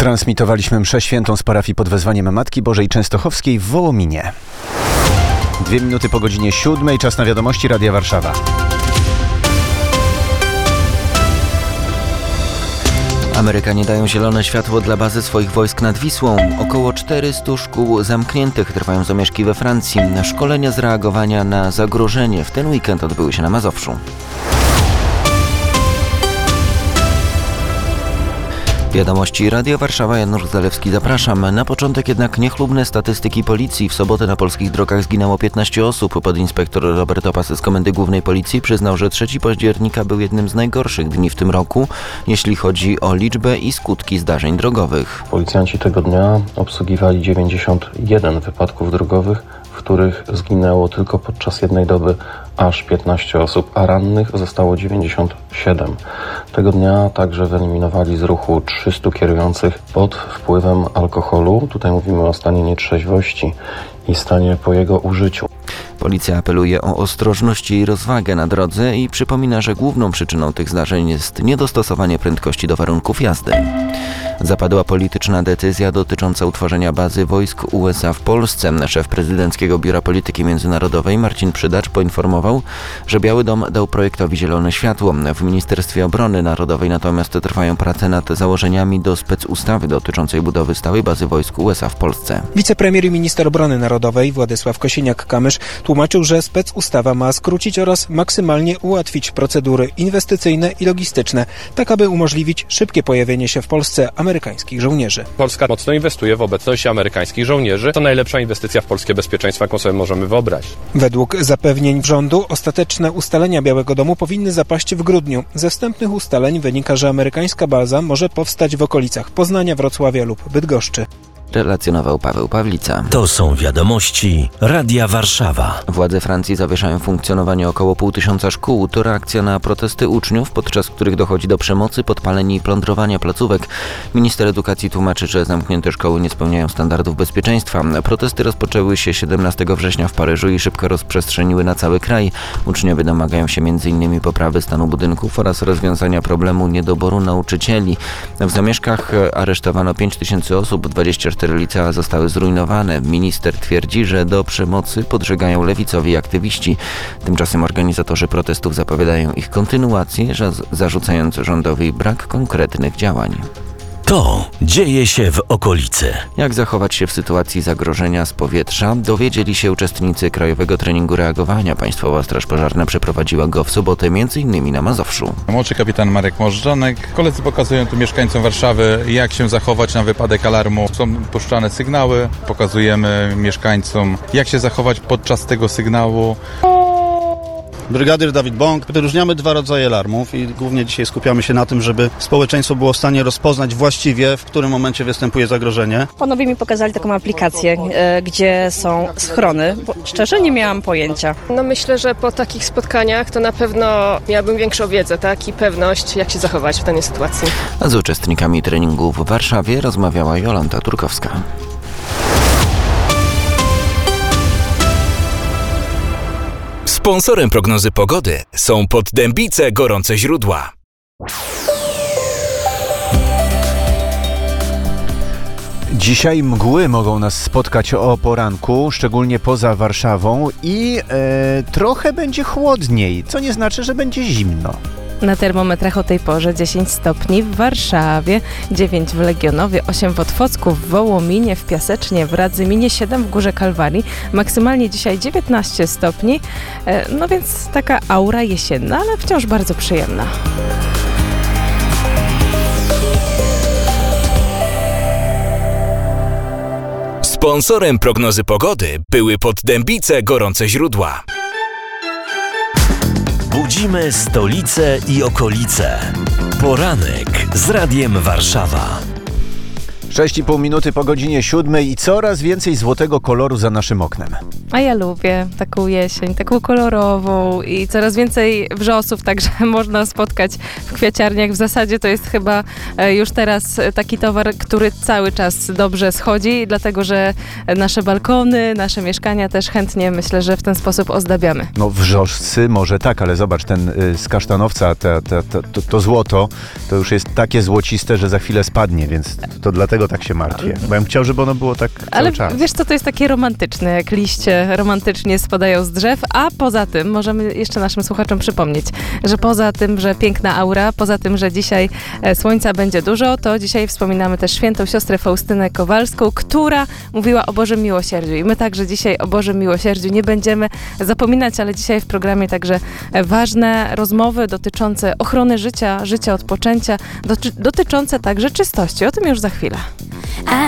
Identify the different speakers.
Speaker 1: Transmitowaliśmy mszę świętą z parafii pod wezwaniem Matki Bożej Częstochowskiej w Wołominie. 2 minuty po godzinie 7, czas na wiadomości Radia Warszawa.
Speaker 2: Amerykanie dają zielone światło dla bazy swoich wojsk nad Wisłą. Około 400 szkół zamkniętych, trwają zamieszki we Francji. Szkolenia z reagowania na zagrożenie w ten weekend odbyły się na Mazowszu. Wiadomości Radia Warszawa, Janusz Zalewski, zapraszam. Na początek jednak niechlubne statystyki policji. W sobotę na polskich drogach zginęło 15 osób. Podinspektor Robert Opas z Komendy Głównej Policji przyznał, że 3 października był jednym z najgorszych dni w tym roku, jeśli chodzi o liczbę i skutki zdarzeń drogowych.
Speaker 3: Policjanci tego dnia obsługiwali 91 wypadków drogowych, w których zginęło tylko podczas jednej doby aż 15 osób, a rannych zostało 97. Tego dnia także wyeliminowali z ruchu 300 kierujących pod wpływem alkoholu. Tutaj mówimy o stanie nietrzeźwości i stanie po jego użyciu.
Speaker 2: Policja apeluje o ostrożność i rozwagę na drodze i przypomina, że główną przyczyną tych zdarzeń jest niedostosowanie prędkości do warunków jazdy. Zapadła polityczna decyzja dotycząca utworzenia bazy wojsk USA w Polsce. Szef Prezydenckiego Biura Polityki Międzynarodowej Marcin Przydacz poinformował, że Biały Dom dał projektowi zielone światło. W Ministerstwie Obrony Narodowej natomiast trwają prace nad założeniami do specustawy dotyczącej budowy stałej bazy wojsk USA w Polsce.
Speaker 4: Wicepremier i minister obrony narodowej Władysław Kosiniak-Kamysz tłumaczył, że specustawa ma skrócić oraz maksymalnie ułatwić procedury inwestycyjne i logistyczne, tak aby umożliwić szybkie pojawienie się w Polsce amerykańskich żołnierzy.
Speaker 5: Polska mocno inwestuje w obecność amerykańskich żołnierzy. To najlepsza inwestycja w polskie bezpieczeństwo, jaką sobie możemy wyobrazić.
Speaker 4: Według zapewnień rządu ostateczne ustalenia Białego Domu powinny zapaść w grudniu. Ze wstępnych ustaleń wynika, że amerykańska baza może powstać w okolicach Poznania, Wrocławia lub Bydgoszczy.
Speaker 2: Relacjonował Paweł Pawlica.
Speaker 6: To są wiadomości Radia Warszawa.
Speaker 2: Władze Francji zawieszają funkcjonowanie około 500 szkół. To reakcja na protesty uczniów, podczas których dochodzi do przemocy, podpaleń i plądrowania placówek. Minister edukacji tłumaczy, że zamknięte szkoły nie spełniają standardów bezpieczeństwa. Protesty rozpoczęły się 17 września w Paryżu i szybko rozprzestrzeniły na cały kraj. Uczniowie domagają się m.in. poprawy stanu budynków oraz rozwiązania problemu niedoboru nauczycieli. W zamieszkach aresztowano 5000 osób, 24 licea zostały zrujnowane. Minister twierdzi, że do przemocy podżegają lewicowi aktywiści. Tymczasem organizatorzy protestów zapowiadają ich kontynuację, zarzucając rządowi brak konkretnych działań.
Speaker 6: To dzieje się w okolicy.
Speaker 2: Jak zachować się w sytuacji zagrożenia z powietrza, dowiedzieli się uczestnicy Krajowego Treningu Reagowania. Państwowa Straż Pożarna przeprowadziła go w sobotę m.in. na Mazowszu.
Speaker 7: Młodszy kapitan Marek Możdżonek. Koledzy pokazują tu mieszkańcom Warszawy, jak się zachować na wypadek alarmu. Są puszczane sygnały, pokazujemy mieszkańcom, jak się zachować podczas tego sygnału.
Speaker 8: Brygadyr Dawid Bąk. Wyróżniamy 2 rodzaje alarmów i głównie dzisiaj skupiamy się na tym, żeby społeczeństwo było w stanie rozpoznać właściwie, w którym momencie występuje zagrożenie.
Speaker 9: Panowie mi pokazali taką aplikację, gdzie są schrony. Szczerze nie miałam pojęcia.
Speaker 10: Myślę, że po takich spotkaniach to na pewno miałabym większą wiedzę, tak? I pewność, jak się zachować w danej sytuacji.
Speaker 2: A z uczestnikami treningu w Warszawie rozmawiała Jolanta Turkowska.
Speaker 11: Sponsorem prognozy pogody są Poddębice Gorące Źródła.
Speaker 1: Dzisiaj mgły mogą nas spotkać o poranku, szczególnie poza Warszawą i trochę będzie chłodniej, co nie znaczy, że będzie zimno.
Speaker 12: Na termometrach o tej porze 10 stopni w Warszawie, 9 w Legionowie, 8 w Otwocku, w Wołominie, w Piasecznie, w Radzyminie, 7 w Górze Kalwarii. Maksymalnie dzisiaj 19 stopni, no więc taka aura jesienna, ale wciąż bardzo przyjemna.
Speaker 11: Sponsorem prognozy pogody były Poddębice Gorące Źródła.
Speaker 6: Budzimy stolicę i okolice. Poranek z Radiem Warszawa.
Speaker 1: 6,5 minuty po godzinie 7 i coraz więcej złotego koloru za naszym oknem.
Speaker 12: A ja lubię taką jesień, taką kolorową i coraz więcej wrzosów także można spotkać w kwiaciarniach. W zasadzie to jest chyba już teraz taki towar, który cały czas dobrze schodzi, dlatego że nasze balkony, nasze mieszkania też chętnie, myślę, że w ten sposób ozdabiamy.
Speaker 1: No wrzoscy może tak, ale zobacz, ten z kasztanowca, to złoto, to już jest takie złociste, że za chwilę spadnie, więc to dlatego tak się martwię. Bo ja bym chciał, żeby ono było tak
Speaker 12: Ale
Speaker 1: cały czas.
Speaker 12: wiesz co, to jest takie romantyczne, jak liście romantycznie spadają z drzew, a poza tym możemy jeszcze naszym słuchaczom przypomnieć, że poza tym, że piękna aura, poza tym, że dzisiaj słońca będzie dużo, to dzisiaj wspominamy też świętą siostrę Faustynę Kowalską, która mówiła o Bożym Miłosierdziu i my także dzisiaj o Bożym Miłosierdziu nie będziemy zapominać, ale dzisiaj w programie także ważne rozmowy dotyczące ochrony życia, życia od poczęcia, dotyczące także czystości. O tym już za chwilę.